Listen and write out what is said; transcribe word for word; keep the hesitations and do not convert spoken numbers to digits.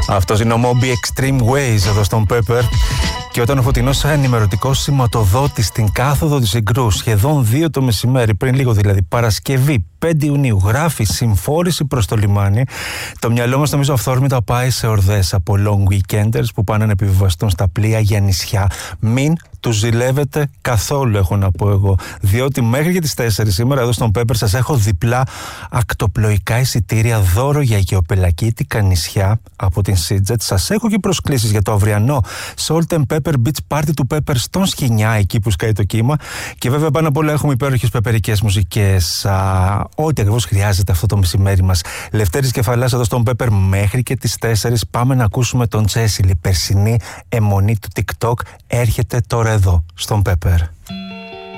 Αυτός είναι ο Moby Extreme Ways εδώ στον Pepper. Και όταν ο φωτεινός ενημερωτικός σηματοδότης στην κάθοδο της Εγκρού σχεδόν δύο το μεσημέρι, πριν λίγο δηλαδή, Παρασκευή πέντε Ιουνίου, γράφει συμφόρηση προς το λιμάνι, το μυαλό μας νομίζω αυθόρμητα πάει σε ορδές από long weekenders που πάνε να επιβιβαστούν στα πλοία για νησιά. Μην τους ζηλεύετε καθόλου, έχω να πω εγώ, διότι μέχρι και τις τέσσερις σήμερα εδώ στον Pepper σας έχω διπλά ακτοπλοϊκά εισιτήρια δώρο για γεωπελακίτικα νησιά από την Seajet. Σας έχω και προσκλήσεις για το αυριανό Salt and Pepper Beach Party του Pepper στον Σχοινιά, εκεί που σκάει το κύμα. Και βέβαια πάνω απ' όλα έχουμε υπέροχες πεπερικές μουσικές, α, ό,τι ακριβώς χρειάζεται αυτό το μεσημέρι μας. Λευτέρης Κεφαλάς εδώ στον Pepper μέχρι και τις τέσσερις. Πάμε να ακούσουμε τον Τσέσιλ. Η περσινή αιμονή του TikTok έρχεται τώρα εδώ στον Pepper.